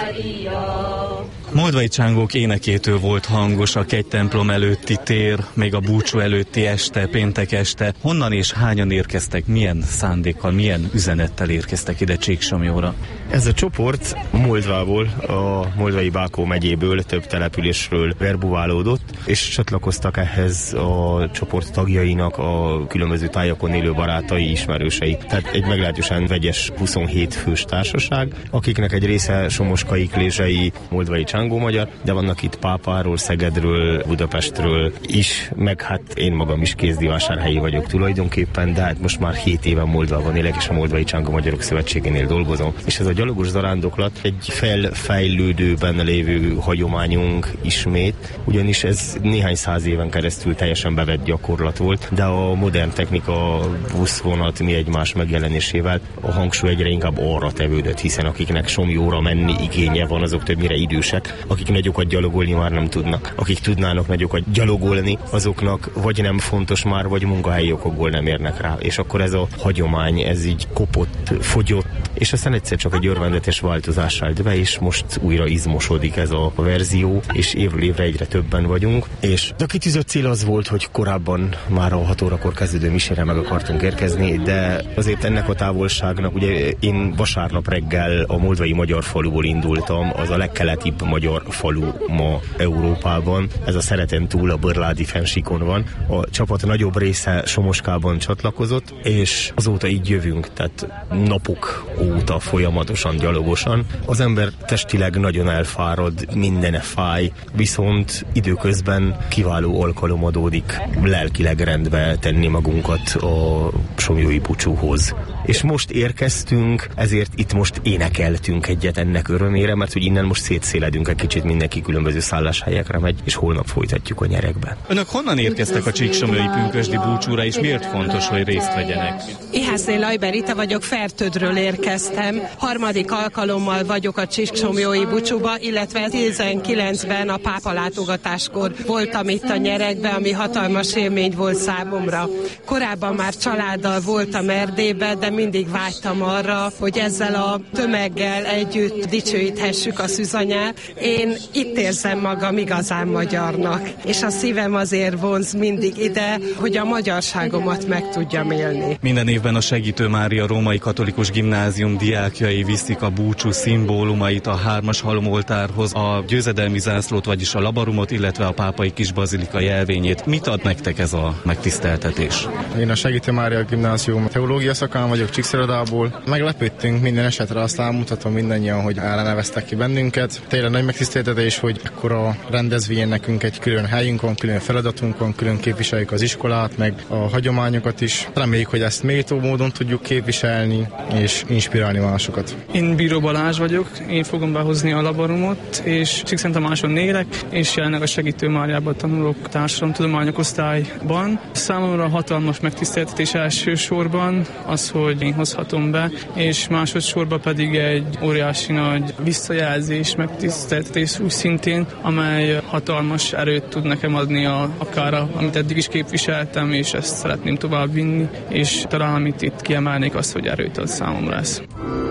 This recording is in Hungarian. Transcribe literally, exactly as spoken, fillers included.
Moldvai csángók énekétől volt hangos a kegytemplom előtti tér, még a búcsú előtti este, péntek este. Honnan és hányan érkeztek, milyen szándékkal, milyen üzenettel érkeztek ide Csíksomlyóra? Ez a csoport Moldvából, a Moldvai Bákó megyéből, több településről verbuválódott, és csatlakoztak ehhez a csoport tagjainak a különböző tájakon élő barátai, ismerősei. Tehát egy meglehetősen vegyes huszonhét fős társaság, akiknek egy része somoskai, klézsei, moldvai csángó magyar, de vannak itt Pápáról, Szegedről, Budapestről is, meg hát én magam is kézdivásárhelyi vagyok tulajdonképpen, de hát most már hét éven Moldvában élek, és a Moldvai Csángó Magyarok Szövetségénél dolgozom. És ez a gyalogos zarándoklat egy felfejlődőben lévő hagyományunk ismét, ugyanis ez néhány száz éven keresztül teljesen bevett gyakorlat volt, de a modern technika, buszvonat, mi egymás megjelenésével a hangsúly egyre inkább arra tevődött, hiszen akiknek Somlyóra menni igénye van, azok többnyire idősek, akik nagyokat gyalogolni már nem tudnak. Akik tudnának nagyokat gyalogolni, azoknak vagy nem fontos már, vagy munkahelyi okokból nem érnek rá. És akkor ez a hagyomány, ez így kopott, fogyott, és aztán egyszer csak egy örvendetes változás állt be, és most újra izmosodik ez a verzió, és évről évre egyre többen vagyunk. És a kitűzött cél az volt, hogy korábban már a hat órakor kezdődő misére meg akartunk érkezni, de azért ennek a távolságnak, ugye én vasárnap reggel a moldvai magyar faluból indultam, az a legkeletibb magyar falu ma Európában. Ez a Szereten túl a Börládi fennsíkon van. A csapat nagyobb része Somoskában csatlakozott, és azóta így jövünk, tehát napok óta folyamatosan, gyalogosan. Az ember testileg nagyon elfárad, mindene fáj, viszont időközben kiváló alkalom adódik lelkileg rendbe tenni magunkat a somlyói búcsúhoz. És most érkeztünk, ezért itt most énekeltünk egyet ennek örömére, mert hogy innen most szétszéledünk egy kicsit, mindenki különböző szálláshelyekre megy, és holnap folytatjuk a nyerekben. Önök honnan érkeztek a csíksomlyói pünkösdi búcsúra, és miért fontos, hogy részt vegyenek? Ihászné Lajber Rita vagyok, Fertődről érkeztem. Harmadik alkalommal vagyok a csíksomlyói búcsúba, illetve tizenkilencben a pápa látogatáskor voltam itt a nyerekben, ami hatalmas élmény volt számomra. Korábban már családdal voltam Erdélyben, de mindig vágytam arra, hogy ezzel a tömeggel együtt dicsőíthessük a szűzanyát. Én itt érzem magam igazán magyarnak, és a szívem azért vonz mindig ide, hogy a magyarságomat meg tudjam élni. Minden évben a Segítő Mária Római Katolikus Gimnázium diákjai viszik a búcsú szimbólumait a hármas halomoltárhoz, a győzedelmi zászlót, vagyis a labarumot, illetve a pápai kisbazilika jelvényét. Mit ad nektek ez a megtiszteltetés? Én a Segítő Mária Gimnázium teológia szakán vagyok, Csíkszeredából. Meglepődtünk minden esetre, azt elmutatom mindannyian, hogy elneveztek ki bennünket. Tényleg nagy megtiszteltetés, hogy ekkora rendezvényen nekünk egy külön helyünk van, külön feladatunk van, külön képviseljük az iskolát, meg a hagyományokat is. Reméljük, hogy ezt méltó módon tudjuk képviselni és inspirálni másokat. Én Bíró Balázs vagyok, én fogom behozni a labarumot, és Csíkszenttamáson élek, és jelenleg a Segítő Máriában tanulok társadalomtudományok osztályban. Számomra hatalmas megtiszteltetés elsősorban az, hogy én hozhatom be, és másodszorban pedig egy óriási nagy visszajelzés, megtiszteltetés úgy szintén, amely hatalmas erőt tud nekem adni a, akár a, amit eddig is képviseltem, és ezt szeretném tovább vinni, és talán amit itt kiemelnék, az, hogy erőt ad számomra ez.